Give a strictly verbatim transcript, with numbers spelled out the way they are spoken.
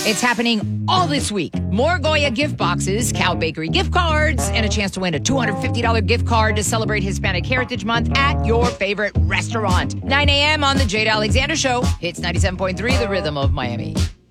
It's happening all this week. More Goya gift boxes, Cow Bakery gift cards, and a chance to win a two hundred fifty dollars gift card to celebrate Hispanic Heritage Month at your favorite restaurant. nine a.m. on The Jade Alexander Show. Hits ninety-seven point three, The Rhythm of Miami.